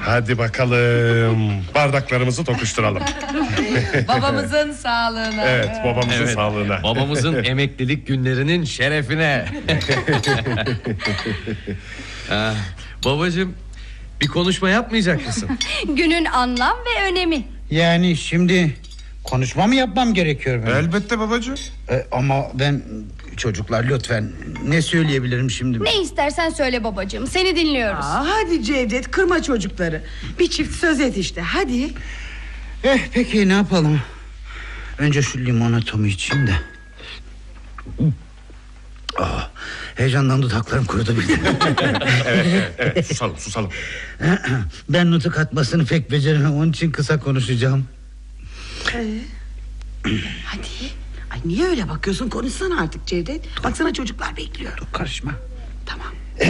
Hadi bakalım, bardaklarımızı tokuşturalım. Babamızın sağlığına. Evet, babamızın sağlığına. Babamızın emeklilik günlerinin şerefine. Babacığım, bir konuşma yapmayacak mısın? Günün anlam ve önemi. Yani şimdi konuşma mı yapmam gerekiyor benim? Elbette babacığım. Ama ben, çocuklar lütfen, ne söyleyebilirim şimdi? Ne istersen söyle babacığım, seni dinliyoruz. Hadi Cevdet, kırma çocukları. Bir çift söz et işte, hadi. Peki ne yapalım? Önce şu limonatomu içeyim de. Heyecandan dudaklarım kurudu bile. Evet, susalım. Ben nutuk atmasını pek beceremem, onun için kısa konuşacağım. Hadi. Ay niye öyle bakıyorsun, konuşsana artık Cevdet. Baksana çocuklar bekliyor. Dur, karışma. Tamam.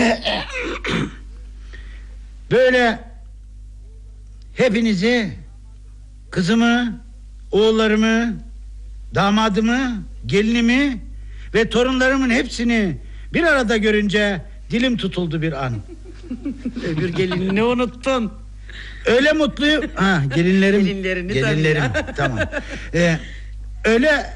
Böyle hepinizi, kızımı, oğullarımı, damadımı, gelinimi ve torunlarımın hepsini bir arada görünce dilim tutuldu bir an. Öbür gelinini unuttun. Öyle mutluyum. Gelinlerim. Gelinlerim. Tamam. Öyle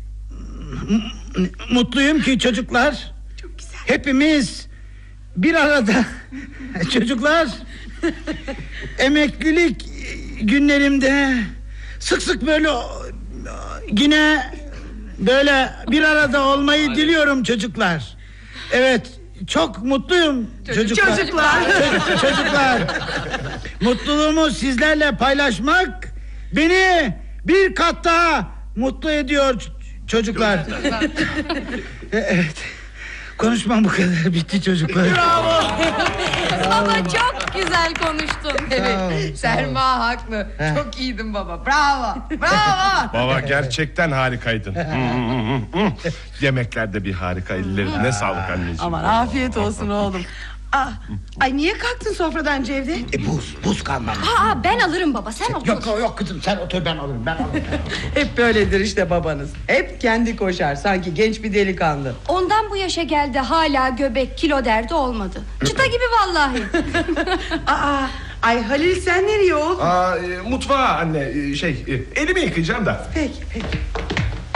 mutluyum ki çocuklar. Çok güzel. Hepimiz bir arada. Çocuklar, emeklilik günlerimde sık sık böyle yine böyle bir arada olmayı diliyorum çocuklar. Evet, çok mutluyum çocuklar. Çocuklar. Mutluluğumu sizlerle paylaşmak beni bir kat daha mutlu ediyor çocuklar. Evet. Konuşmam bu kadar, bitti çocuklar. Bravo. Baba çok güzel konuştun. Evet, Selma haklı. Çok iyiydin baba, bravo. Bravo. Baba gerçekten harikaydın. Yemeklerde bir harika, ellerine sağlık anneciğim. Aman afiyet olsun oğlum. Ay niye kalktın sofradan Cevdet? Buz kalmadı. Ben alırım baba, sen otur. Yok kızım, sen otur, ben alırım. Hep böyledir işte babanız. Hep kendi koşar, sanki genç bir delikanlı. Ondan bu yaşa geldi, hala göbek kilo derdi olmadı. Çıta gibi vallahi. Ay Halil sen nereye oğlum? Mutfağa anne, elimi yıkayacağım da. Peki.